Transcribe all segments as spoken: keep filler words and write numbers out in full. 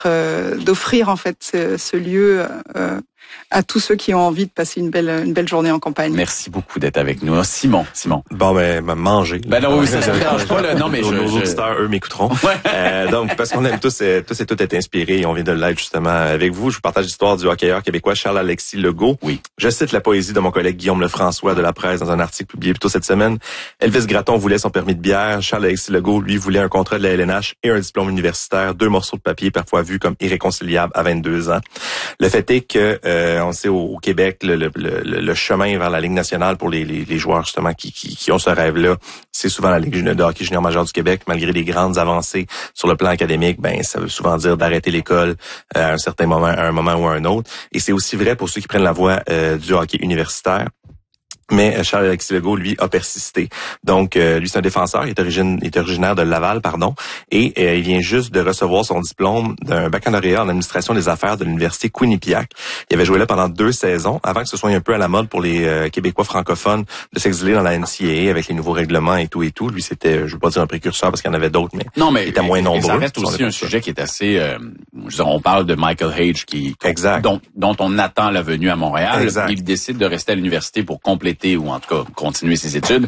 euh, d'offrir en fait ce, ce lieu euh, à tous ceux qui ont envie de passer une belle une belle journée en campagne. Merci beaucoup d'être avec nous. Simon, Simon. Bon, ben, manger. Ben non, oui, ça ne dérange pas, là. Non, mais nos, je, nos je... auditeurs, eux, m'écouteront. Ouais. Euh, donc, parce qu'on aime tous, euh, tous et toutes être inspirés, et on vient de l'être, justement, avec vous. Je vous partage l'histoire du hockeyeur québécois Charles-Alexis Legault. Oui. Je cite la poésie de mon collègue Guillaume Lefrançois de La Presse dans un article publié plus tôt cette semaine. Elvis Gratton voulait son permis de bière. Charles-Alexis Legault, lui, voulait un contrat de la L N H et un diplôme universitaire. Deux morceaux de papier, parfois vus comme irréconciliables à vingt-deux ans. Le fait est que, euh, on sait au, au Québec, le, le, le, le chemin vers la Ligue nationale pour les, les, les joueurs, justement, qui, qui, qui ont ce rêve-là, c'est souvent la Ligue de hockey junior majeur du Québec. Malgré les grandes avancées sur le plan académique, ben, ça veut souvent dire d'arrêter l'école euh, à un certain moment, à un moment ou à un autre. Et c'est aussi vrai pour ceux qui prennent la voie euh, du hockey universitaire. Mais Charles-Alexis Legault, lui, a persisté. Donc, euh, lui, c'est un défenseur. Il est, origine, il est originaire de Laval, pardon. Et euh, il vient juste de recevoir son diplôme d'un baccalauréat en administration des affaires de l'université Quinnipiac. Il avait joué là pendant deux saisons, avant que ce soit un peu à la mode pour les euh, Québécois francophones de s'exiler dans la N C A A avec les nouveaux règlements et tout et tout. Lui, c'était, je veux pas dire un précurseur parce qu'il y en avait d'autres, mais, non, mais il était moins nombreux. Ça reste aussi un sujet qui est assez... Euh, je veux dire, on parle de Michael Hage, qui, exact. Dont, dont on attend la venue à Montréal. Exact. Il décide de rester à l'université pour compléter ou en tout cas continuer ses études.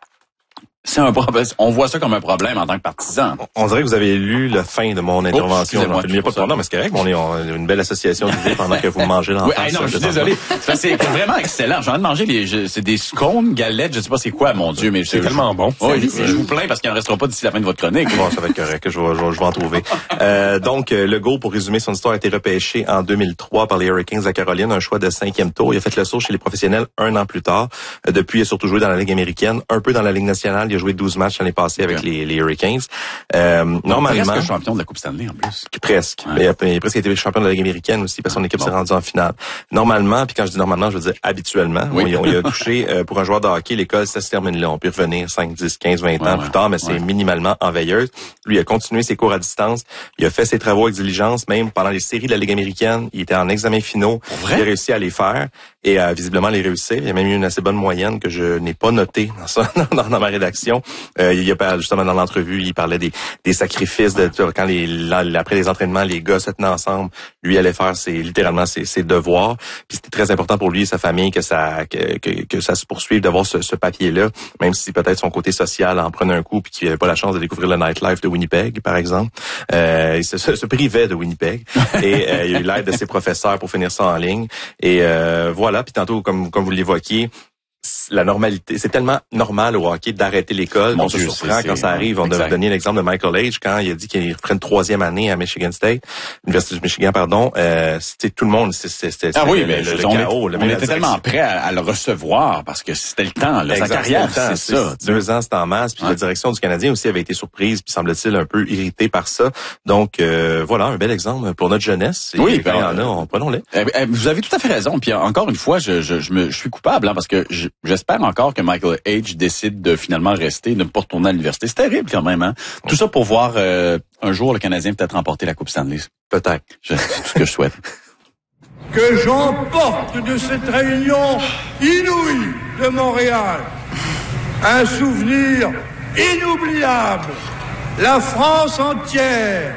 C'est un problème. On voit ça comme un problème en tant que partisan. On dirait que vous avez lu la fin de mon intervention. Oh, il n'y a pas de problème, mais c'est correct. On est on, une belle association d'idées pendant que vous mangez dans oui, hey, non, je suis désolé. Ça, c'est vraiment excellent. J'ai envie de manger les, je, c'est des scones, galettes, je sais pas c'est quoi, mon Dieu, mais c'est je, tellement je, bon. Oui, je, je vous plains parce qu'il en restera pas d'ici la fin de votre chronique. Bon, ça va être correct. Je vais, je vais, je vais en trouver. Euh, donc, Legault, pour résumer son histoire, a été repêché en deux mille trois par les Hurricanes de Caroline, un choix de cinquième tour. Il a fait le saut chez les professionnels un an plus tard. Depuis, il a surtout joué dans la Ligue américaine, un peu dans la Ligue nationale. Il a joué douze matchs l'année passée avec okay. les, les Hurricanes. Euh, normalement, presque champion de la Coupe Stanley en plus. Presque. Ouais. Il, a, il a presque été champion de la Ligue américaine aussi parce que son équipe bon. s'est rendue en finale. Normalement, puis quand je dis normalement, je veux dire habituellement. Oui. On, on y a touché euh, pour un joueur de hockey, l'école, ça se termine là. On peut revenir cinq, dix, quinze, vingt ans ouais, plus ouais. tard, mais c'est ouais. minimalement en veilleuse. Lui, il a continué ses cours à distance. Il a fait ses travaux avec diligence, même pendant les séries de la Ligue américaine. Il était en examen finaux. Il a réussi à les faire et à visiblement les réussir. Il a même eu une assez bonne moyenne que je n'ai pas notée dans, ça, dans, dans ma rédaction. Euh, il a justement dans l'entrevue, il parlait des, des sacrifices de quand les là, après les entraînements, les gars se tenaient ensemble. Lui allait faire ses littéralement ses, ses devoirs. Puis c'était très important pour lui et sa famille que ça que, que, que ça se poursuive d'avoir ce, ce papier-là, même si peut-être son côté social en prenait un coup puis qu'il n'avait pas la chance de découvrir le nightlife de Winnipeg, par exemple. Euh, il se, se, se privait de Winnipeg et euh, il a eu l'aide de ses professeurs pour finir ça en ligne. Et euh, voilà. Puis tantôt, comme comme vous l'évoquiez, la normalité, c'est tellement normal au hockey d'arrêter l'école. On se surprend quand ça arrive. On a donné l'exemple de Michael Hage quand il a dit qu'il reprend une troisième année à Michigan State, Université du Michigan, pardon. Euh, c'était tout le monde, c'était ah oui, le, mais le, le on, chaos. Est, on était tellement prêt à, à le recevoir parce que c'était le temps. Là, sa carrière, c'est ça. Deux ans, c'était en masse. Puis ouais. la direction du Canadien aussi avait été surprise, puis semble-t-il un peu irritée par ça. Donc euh, voilà, un bel exemple pour notre jeunesse. Et oui, ben, ben, il y en a, on, prenons-les. Eh, eh, vous avez tout à fait raison. Puis encore une fois, je, je, je, me, je suis coupable hein, parce que je, j'espère encore que Michael Hage décide de finalement rester, de ne pas retourner à l'université. C'est terrible quand même. Hein? Tout ça pour voir euh, un jour le Canadien peut-être remporter la Coupe Stanley. Peut-être. C'est tout ce que je souhaite. Que j'emporte de cette réunion inouïe de Montréal un souvenir inoubliable. La France entière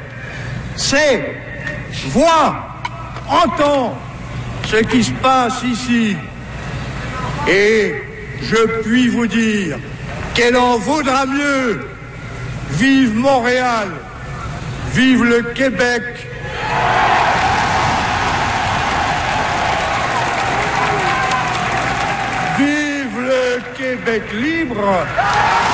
sait, voit, entend ce qui se passe ici. Et je puis vous dire qu'elle en vaudra mieux. Vive Montréal, vive le Québec. Vive le Québec libre.